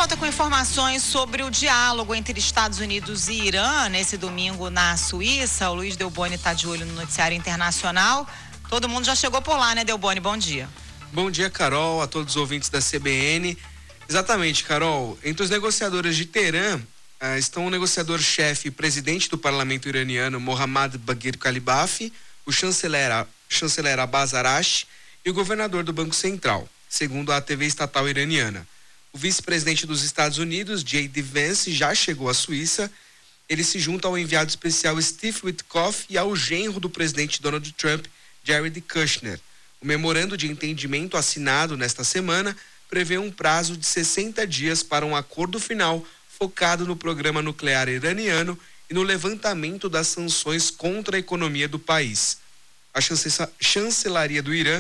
volta com informações sobre o diálogo entre Estados Unidos e Irã nesse domingo na Suíça. O Luiz Delboni está de olho no noticiário internacional. Todo mundo já chegou por lá, né, Delboni? Bom dia. Bom dia, Carol, a todos os ouvintes da CBN. Exatamente, Carol. Entre os negociadores de Teherã estão o negociador-chefe e presidente do parlamento iraniano, Mohammad Baghir Khalibaf, o chanceler Abbas Araghchi e o governador do Banco Central, segundo a TV estatal iraniana. O vice-presidente dos Estados Unidos, J.D. Vance, já chegou à Suíça. Ele se junta ao enviado especial Steve Witkoff e ao genro do presidente Donald Trump, Jared Kushner. O memorando de entendimento assinado nesta semana prevê um prazo de 60 dias para um acordo final focado no programa nuclear iraniano e no levantamento das sanções contra a economia do país. A chancelaria do Irã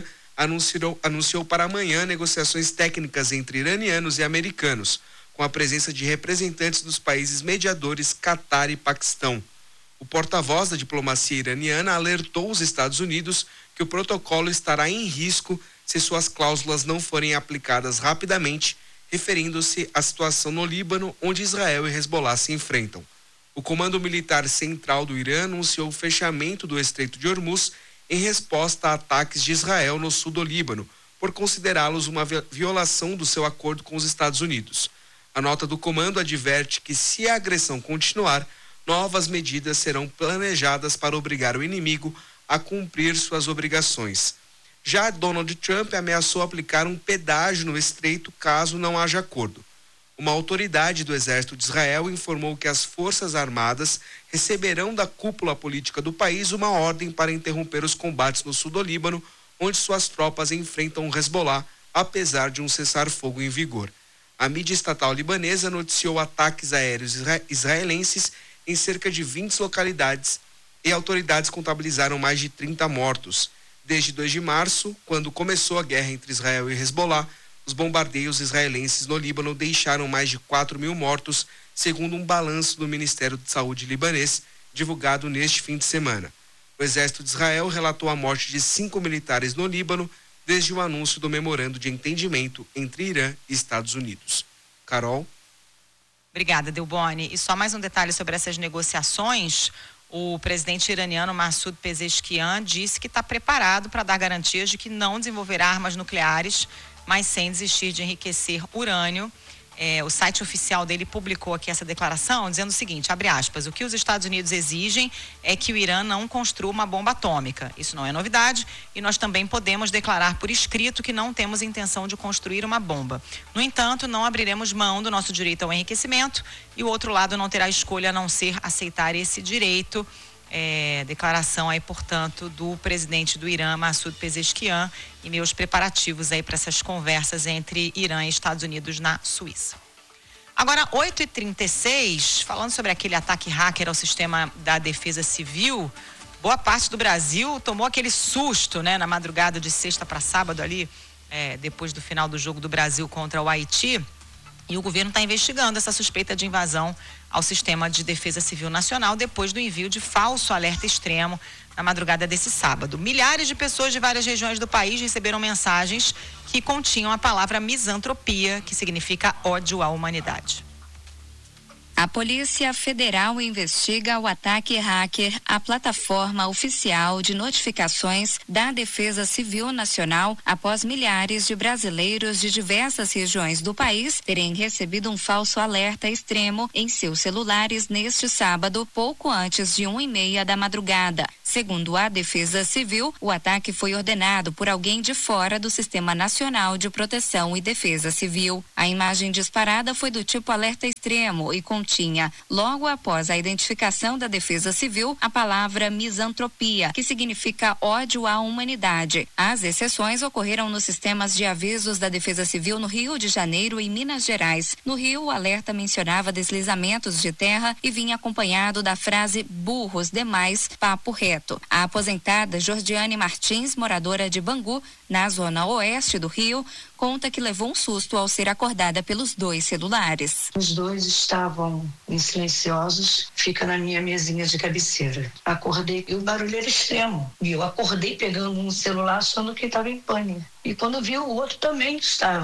anunciou para amanhã negociações técnicas entre iranianos e americanos, com a presença de representantes dos países mediadores Catar e Paquistão. O porta-voz da diplomacia iraniana alertou os Estados Unidos que o protocolo estará em risco se suas cláusulas não forem aplicadas rapidamente, referindo-se à situação no Líbano, onde Israel e Hezbollah se enfrentam. O Comando Militar Central do Irã anunciou o fechamento do Estreito de Hormuz em resposta a ataques de Israel no sul do Líbano, por considerá-los uma violação do seu acordo com os Estados Unidos. A nota do comando adverte que, se a agressão continuar, novas medidas serão planejadas para obrigar o inimigo a cumprir suas obrigações. Já Donald Trump ameaçou aplicar um pedágio no estreito caso não haja acordo. Uma autoridade do Exército de Israel informou que as Forças Armadas receberão da cúpula política do país uma ordem para interromper os combates no sul do Líbano, onde suas tropas enfrentam o Hezbollah, apesar de um cessar-fogo em vigor. A mídia estatal libanesa noticiou ataques aéreos israelenses em cerca de 20 localidades e autoridades contabilizaram mais de 30 mortos. Desde 2 de março, quando começou a guerra entre Israel e Hezbollah, os bombardeios israelenses no Líbano deixaram mais de 4.000 mortos, segundo um balanço do Ministério de Saúde libanês, divulgado neste fim de semana. O Exército de Israel relatou a morte de 5 militares no Líbano, desde o anúncio do memorando de entendimento entre Irã e Estados Unidos. Carol? Obrigada, Delboni. E só mais um detalhe sobre essas negociações. O presidente iraniano Massoud Pezeshkian disse que está preparado para dar garantias de que não desenvolverá armas nucleares, mas sem desistir de enriquecer urânio. O site oficial dele publicou aqui essa declaração dizendo o seguinte, abre aspas, o que os Estados Unidos exigem é que o Irã não construa uma bomba atômica. Isso não é novidade e nós também podemos declarar por escrito que não temos intenção de construir uma bomba. No entanto, não abriremos mão do nosso direito ao enriquecimento e o outro lado não terá escolha a não ser aceitar esse direito. Declaração aí, portanto, do presidente do Irã, Massoud Pezeshkian, e meus preparativos aí para essas conversas entre Irã e Estados Unidos na Suíça. Agora, 8h36, falando sobre aquele ataque hacker ao sistema da Defesa Civil, boa parte do Brasil tomou aquele susto, né, na madrugada de sexta para sábado ali, depois do final do jogo do Brasil contra o Haiti. E o governo está investigando essa suspeita de invasão ao sistema de defesa civil nacional depois do envio de falso alerta extremo na madrugada desse sábado. Milhares de pessoas de várias regiões do país receberam mensagens que continham a palavra misantropia, que significa ódio à humanidade. A Polícia Federal investiga o ataque hacker à plataforma oficial de notificações da Defesa Civil Nacional após milhares de brasileiros de diversas regiões do país terem recebido um falso alerta extremo em seus celulares neste sábado, pouco antes de 1h30 da madrugada. Segundo a Defesa Civil, o ataque foi ordenado por alguém de fora do Sistema Nacional de Proteção e Defesa Civil. A imagem disparada foi do tipo alerta extremo e continha, logo após a identificação da Defesa Civil, a palavra misantropia, que significa ódio à humanidade. As exceções ocorreram nos sistemas de avisos da Defesa Civil no Rio de Janeiro e Minas Gerais. No Rio, o alerta mencionava deslizamentos de terra e vinha acompanhado da frase burros demais, papo reto. A aposentada Jordiane Martins, moradora de Bangu, na zona oeste do Rio, conta que levou um susto ao ser acordada pelos 2 celulares. Os 2 estavam silenciosos, fica na minha mesinha de cabeceira. Acordei e o barulho era extremo. E eu acordei pegando um celular achando que estava em pane. E quando vi, o outro também estava.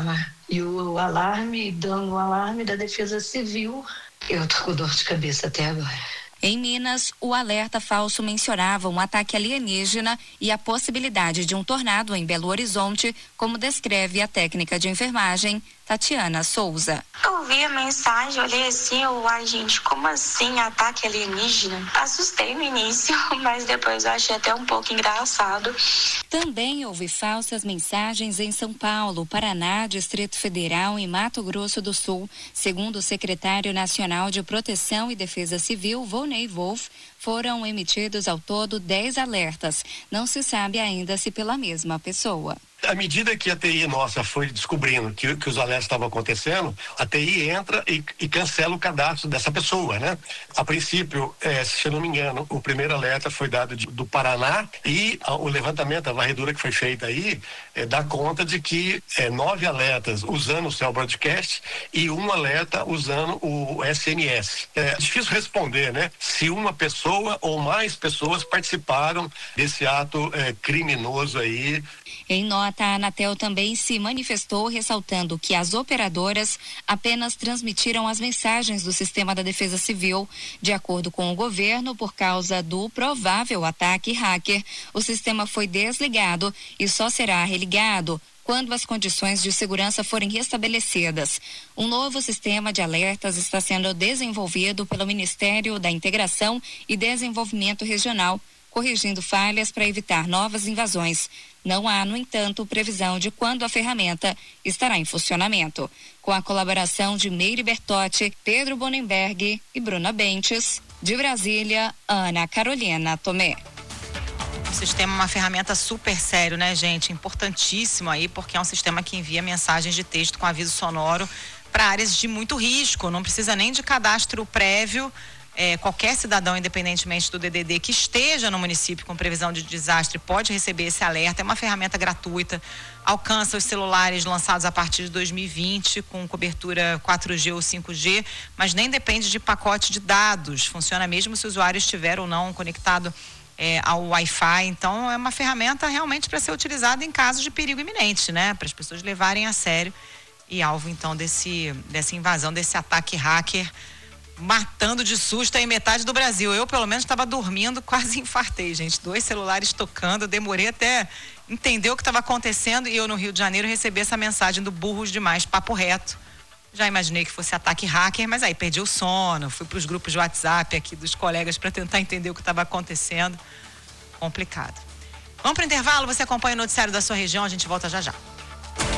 E o alarme, dando o alarme da Defesa Civil, eu tô com dor de cabeça até agora. Em Minas, o alerta falso mencionava um ataque alienígena e a possibilidade de um tornado em Belo Horizonte, como descreve a técnica de enfermagem Tatiana Souza. Eu vi a mensagem, olhei assim, ai gente, como assim ataque alienígena? Assustei no início, mas depois eu achei até um pouco engraçado. Também houve falsas mensagens em São Paulo, Paraná, Distrito Federal e Mato Grosso do Sul. Segundo o secretário nacional de Proteção e Defesa Civil, Volney Wolff, foram emitidos ao todo 10 alertas. Não se sabe ainda se pela mesma pessoa. À medida que a TI nossa foi descobrindo que os alertas estavam acontecendo, a TI entra e cancela o cadastro dessa pessoa, né? A princípio, se eu não me engano, o primeiro alerta foi dado do Paraná e o levantamento, a varredura que foi feita aí, dá conta de que 9 alertas usando o Cell Broadcast e um alerta usando o SMS. É difícil responder, né? Se uma pessoa ou mais pessoas participaram desse ato criminoso aí. Em nota, a Anatel também se manifestou ressaltando que as operadoras apenas transmitiram as mensagens do sistema da Defesa Civil. De acordo com o governo, por causa do provável ataque hacker, o sistema foi desligado e só será religado quando as condições de segurança forem restabelecidas. Um novo sistema de alertas está sendo desenvolvido pelo Ministério da Integração e Desenvolvimento Regional, corrigindo falhas para evitar novas invasões. Não há, no entanto, previsão de quando a ferramenta estará em funcionamento. Com a colaboração de Meire Bertotti, Pedro Bonenberg e Bruna Bentes, de Brasília, Ana Carolina Tomé. O sistema é uma ferramenta super sério, né, gente? Importantíssimo aí, porque é um sistema que envia mensagens de texto com aviso sonoro para áreas de muito risco. Não precisa nem de cadastro prévio. Qualquer cidadão, independentemente do DDD, que esteja no município com previsão de desastre, pode receber esse alerta. É uma ferramenta gratuita, alcança os celulares lançados a partir de 2020, com cobertura 4G ou 5G, mas nem depende de pacote de dados. Funciona mesmo se o usuário estiver ou não conectado ao Wi-Fi. Então, é uma ferramenta realmente para ser utilizada em casos de perigo iminente, né? Para as pessoas levarem a sério e alvo, então, dessa invasão, desse ataque hacker, matando de susto aí metade do Brasil. Eu, pelo menos, estava dormindo, quase infartei, gente. 2 celulares tocando, eu demorei até entender o que estava acontecendo e eu, no Rio de Janeiro, recebi essa mensagem do Burros Demais, papo reto. Já imaginei que fosse ataque hacker, mas aí perdi o sono, fui para os grupos de WhatsApp aqui dos colegas para tentar entender o que estava acontecendo. Complicado. Vamos para o intervalo, você acompanha o noticiário da sua região, a gente volta já já.